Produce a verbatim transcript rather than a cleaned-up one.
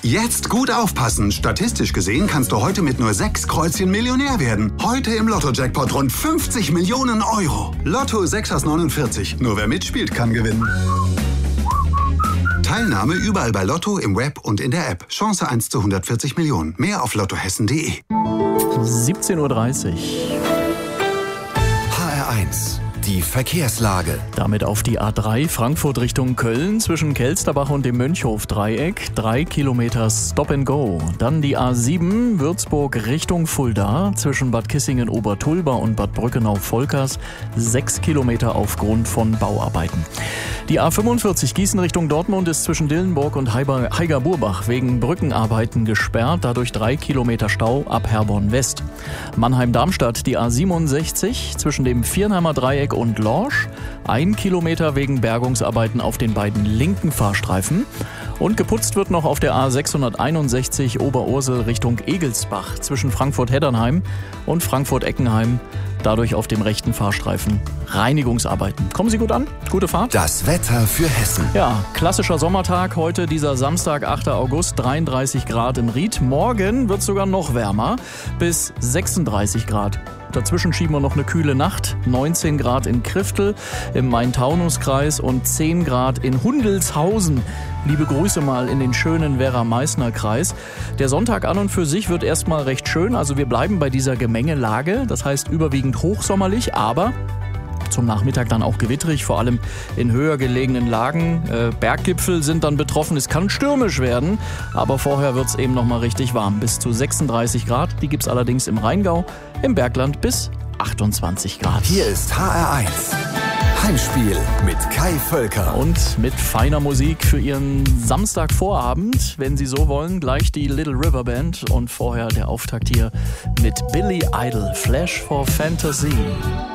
Jetzt gut aufpassen. Statistisch gesehen kannst du heute mit nur sechs Kreuzchen Millionär werden. Heute im Lotto-Jackpot rund fünfzig Millionen Euro. Lotto sechs aus neunundvierzig. Nur wer mitspielt, kann gewinnen. Teilnahme überall bei Lotto, im Web und in der App. Chance eins zu hundertvierzig Millionen. Mehr auf lottohessen punkt de. siebzehn Uhr dreißig. H R eins. Die Verkehrslage. Damit auf die A drei Frankfurt Richtung Köln zwischen Kelsterbach und dem Mönchhof-Dreieck. Drei Kilometer Stop and Go. Dann die A sieben Würzburg Richtung Fulda zwischen Bad Kissingen-Obertulba und Bad Brückenau-Volkers. Sechs Kilometer aufgrund von Bauarbeiten. Die A fünfundvierzig Gießen Richtung Dortmund ist zwischen Dillenburg und Heiger-Burbach wegen Brückenarbeiten gesperrt. Dadurch drei Kilometer Stau ab Herborn West. Mannheim-Darmstadt die A siebenundsechzig zwischen dem Viernheimer Dreieck und Lorsch. Ein Kilometer wegen Bergungsarbeiten auf den beiden linken Fahrstreifen. Und geputzt wird noch auf der A sechshunderteinundsechzig Oberursel Richtung Egelsbach zwischen Frankfurt-Heddernheim und Frankfurt-Eckenheim. Dadurch auf dem rechten Fahrstreifen Reinigungsarbeiten. Kommen Sie gut an? Gute Fahrt. Das Wetter für Hessen. Ja, klassischer Sommertag heute, dieser Samstag, achter August, dreiunddreißig Grad in Ried. Morgen wird es sogar noch wärmer, bis sechsunddreißig Grad. Dazwischen schieben wir noch eine kühle Nacht, neunzehn Grad in Kriftel im Main-Taunus-Kreis und zehn Grad in Hundelshausen. Liebe Grüße mal in den schönen Werra-Meißner-Kreis. Der Sonntag an und für sich wird erstmal recht schön, also wir bleiben bei dieser Gemengelage, das heißt überwiegend hochsommerlich, aber zum Nachmittag dann auch gewitterig, vor allem in höher gelegenen Lagen. Äh, Berggipfel sind dann betroffen, es kann stürmisch werden, aber vorher wird es eben noch mal richtig warm, bis zu sechsunddreißig Grad. Die gibt es allerdings im Rheingau, im Bergland bis achtundzwanzig Grad. Hier ist H R eins. Heimspiel mit Kai Völker. Und mit feiner Musik für Ihren Samstagvorabend, wenn Sie so wollen, gleich die Little River Band und vorher der Auftakt hier mit Billy Idol, Flash for Fantasy.